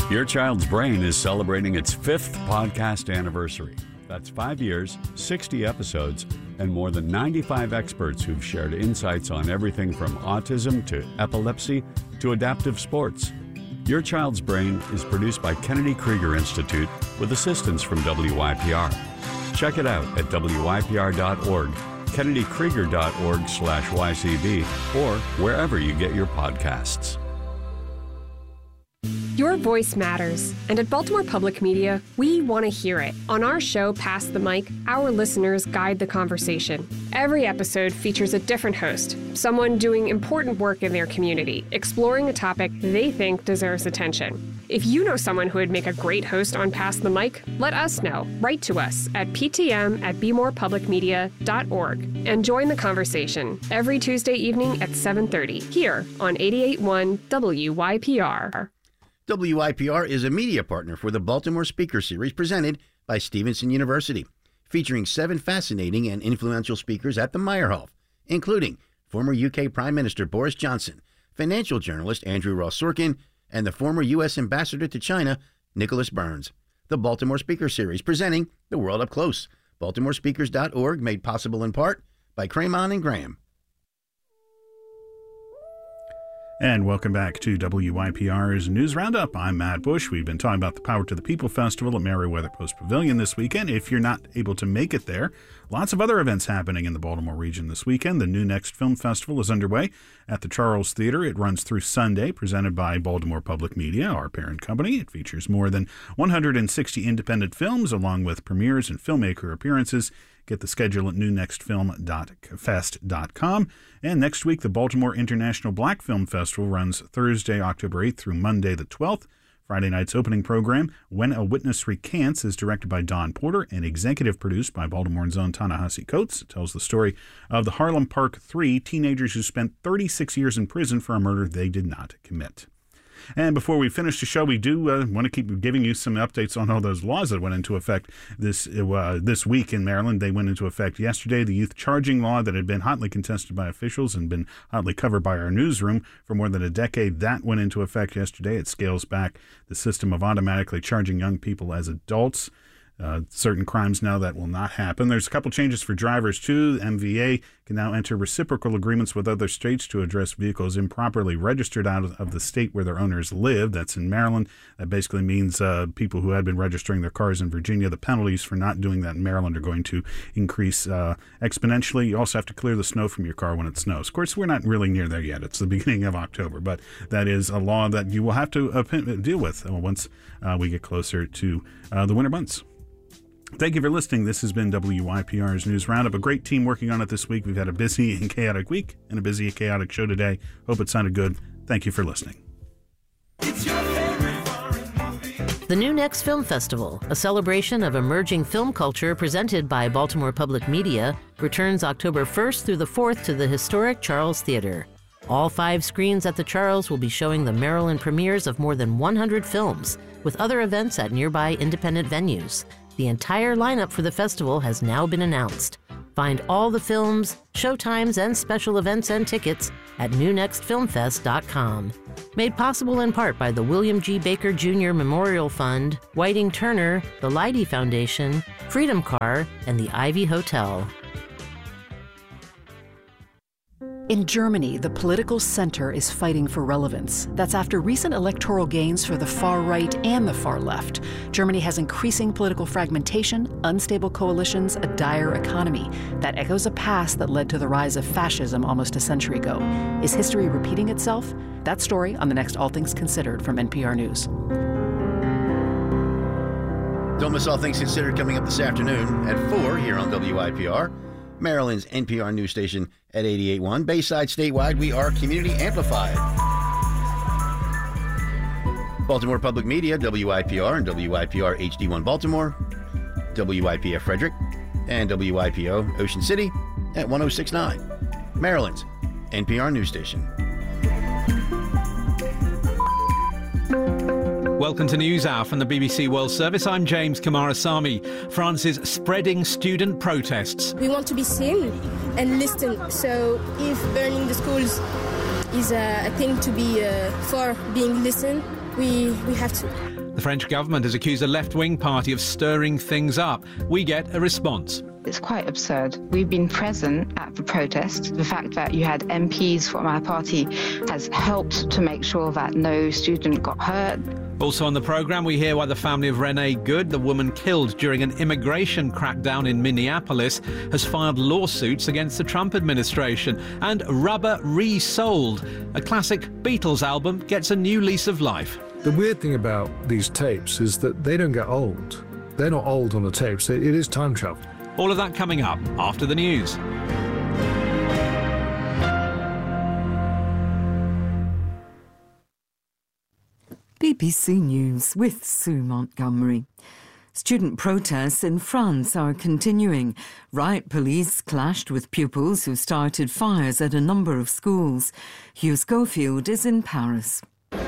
Your Child's Brain is celebrating its 5th podcast anniversary. That's 5 years, 60 episodes, and more than 95 experts who've shared insights on everything from autism to epilepsy to adaptive sports. Your Child's Brain is produced by Kennedy Krieger Institute with assistance from WYPR. Check it out at wypr.org, kennedykrieger.org/YCB, or wherever you get your podcasts. Your voice matters, and at Baltimore Public Media, we want to hear it. On our show, Pass the Mic, our listeners guide the conversation. Every episode features a different host, someone doing important work in their community, exploring a topic they think deserves attention. If you know someone who would make a great host on Pass the Mic, let us know. Write to us at ptm@bemorepublicmedia.org and join the conversation every Tuesday evening at 7:30 here on 88.1 WYPR. WYPR is a media partner for the Baltimore Speaker Series presented by Stevenson University, featuring 7 fascinating and influential speakers at the Meyerhoff, including former UK Prime Minister Boris Johnson, financial journalist Andrew Ross Sorkin, and the former U.S. Ambassador to China, Nicholas Burns. The Baltimore Speaker Series presenting The World Up Close. BaltimoreSpeakers.org, made possible in part by Cramon and Graham. And welcome back to WYPR's News Roundup. I'm Matt Bush. We've been talking about the Power to the People Festival at Merriweather Post Pavilion this weekend. If you're not able to make it there, lots of other events happening in the Baltimore region this weekend. The New Next Film Festival is underway at the Charles Theater. It runs through Sunday, presented by Baltimore Public Media, our parent company. It features more than 160 independent films, along with premieres and filmmaker appearances. Get the schedule at newnextfilm.fest.com. And next week, the Baltimore International Black Film Festival runs Thursday, October 8th through Monday the 12th. Friday night's opening program, When a Witness Recants, is directed by Don Porter and executive produced by Baltimore's own Ta-Nehisi Coates. It tells the story of the Harlem Park 3 teenagers who spent 36 years in prison for a murder they did not commit. And before we finish the show, we do want to keep giving you some updates on all those laws that went into effect this week in Maryland. They went into effect yesterday. The youth charging law that had been hotly contested by officials and been hotly covered by our newsroom for more than a decade, that went into effect yesterday. It scales back the system of automatically charging young people as adults. Certain crimes now that will not happen. There's a couple changes for drivers, too. The MVA can now enter reciprocal agreements with other states to address vehicles improperly registered out of the state where their owners live. That's in Maryland. That basically means people who had been registering their cars in Virginia, the penalties for not doing that in Maryland are going to increase exponentially. You also have to clear the snow from your car when it snows. Of course, we're not really near there yet. It's the beginning of October, but that is a law that you will have to deal with once we get closer to the winter months. Thank you for listening. This has been WYPR's News Roundup. A great team working on it this week. We've had a busy and chaotic week and a busy and chaotic show today. Hope it sounded good. Thank you for listening. The New Next Film Festival, a celebration of emerging film culture presented by Baltimore Public Media, returns October 1st through the 4th to the historic Charles Theater. All 5 screens at the Charles will be showing the Maryland premieres of more than 100 films, with other events at nearby independent venues. The entire lineup for the festival has now been announced. Find all the films, showtimes, and special events and tickets at newnextfilmfest.com. Made possible in part by the William G. Baker Jr. Memorial Fund, Whiting Turner, the Leidy Foundation, Freedom Car, and the Ivy Hotel. In Germany, the political center is fighting for relevance. That's after recent electoral gains for the far right and the far left. Germany has increasing political fragmentation, unstable coalitions, a dire economy. That echoes a past that led to the rise of fascism almost a century ago. Is history repeating itself? That story on the next All Things Considered from NPR News. Don't miss All Things Considered coming up this afternoon at 4 here on WYPR. Maryland's NPR news station at 88.1. Bayside statewide, we are community amplified. Baltimore Public Media, WYPR and WYPR HD1 Baltimore, WYPF Frederick, and WYPO Ocean City at 106.9. Maryland's NPR news station. Welcome to NewsHour from the BBC World Service. I'm James Kamarasamy. France's spreading student protests. We want to be seen and listened. So if burning the schools is a thing to be for being listened, we have to. The French government has accused a left-wing party of stirring things up. We get a response. It's quite absurd. We've been present at the protest. The fact that you had MPs from our party has helped to make sure that no student got hurt. Also on the programme, we hear why the family of Renee Good, the woman killed during an immigration crackdown in Minneapolis, has filed lawsuits against the Trump administration. And Rubber Resold, a classic Beatles album, gets a new lease of life. The weird thing about these tapes is that they don't get old. They're not old on the tapes. It is time travel. All of that coming up after the news. BBC News with Sue Montgomery. Student protests in France are continuing. Riot police clashed with pupils who started fires at a number of schools. Hugh Schofield is in Paris.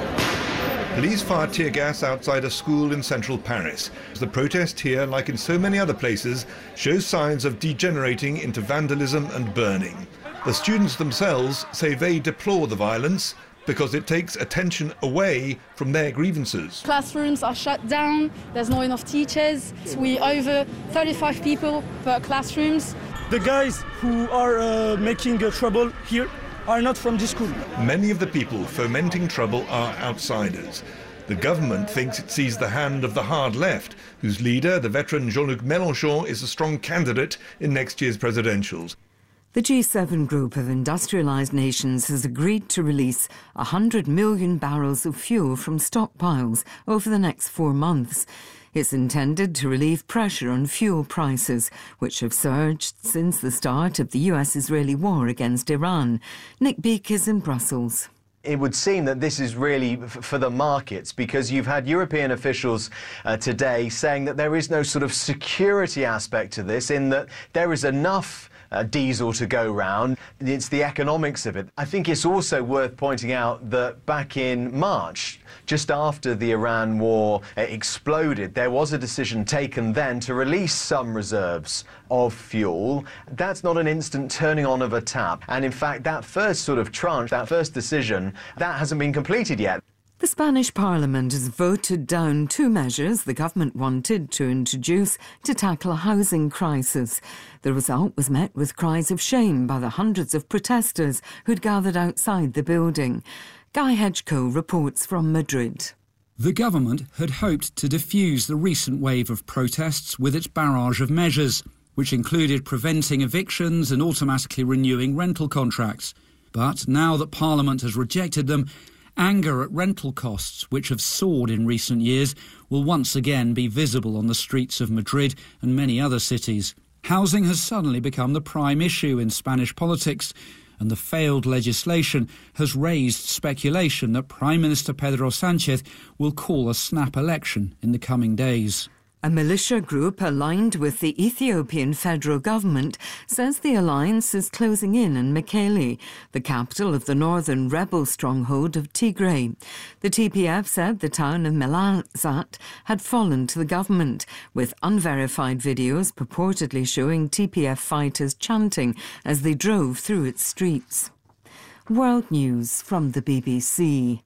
Police fired tear gas outside a school in central Paris. The protest here, like in so many other places, shows signs of degenerating into vandalism and burning. The students themselves say they deplore the violence because it takes attention away from their grievances. Classrooms are shut down, there's not enough teachers. We over 35 people per classrooms. The guys who are making trouble here are not from this school. Many of the people fomenting trouble are outsiders. The government thinks it sees the hand of the hard left, whose leader, the veteran Jean-Luc Mélenchon, is a strong candidate in next year's presidentials. The G7 group of industrialised nations has agreed to release 100 million barrels of fuel from stockpiles over the next 4 months. It's intended to relieve pressure on fuel prices, which have surged since the start of the US-Israeli war against Iran. Nick Beake is in Brussels. It would seem that this is really for the markets, because you've had European officials today saying that there is no sort of security aspect to this, in that there is enough diesel to go round. It's the economics of it. I think it's also worth pointing out that back in March, just after the Iran war exploded, there was a decision taken then to release some reserves of fuel. That's not an instant turning on of a tap. And in fact, that first sort of tranche, that first decision, that hasn't been completed yet. The Spanish Parliament has voted down 2 measures the government wanted to introduce to tackle a housing crisis. The result was met with cries of shame by the hundreds of protesters who'd gathered outside the building. Guy Hedgecoe reports from Madrid. The government had hoped to defuse the recent wave of protests with its barrage of measures, which included preventing evictions and automatically renewing rental contracts. But now that Parliament has rejected them, anger at rental costs, which have soared in recent years, will once again be visible on the streets of Madrid and many other cities. Housing has suddenly become the prime issue in Spanish politics, and the failed legislation has raised speculation that Prime Minister Pedro Sánchez will call a snap election in the coming days. A militia group aligned with the Ethiopian federal government says the alliance is closing in on Mekelle, the capital of the northern rebel stronghold of Tigray. The TPF said the town of Melazat had fallen to the government, with unverified videos purportedly showing TPF fighters chanting as they drove through its streets. World News from the BBC.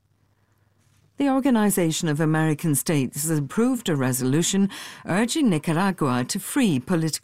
The Organization of American States has approved a resolution urging Nicaragua to free political